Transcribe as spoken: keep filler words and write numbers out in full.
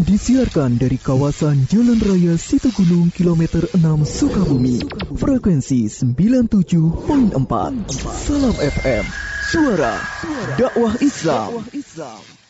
Disiarkan dari kawasan Jalan Raya Situgunung kilometer enam Sukabumi. Frekuensi sembilan puluh tujuh koma empat. Salam F M, suara dakwah Islam.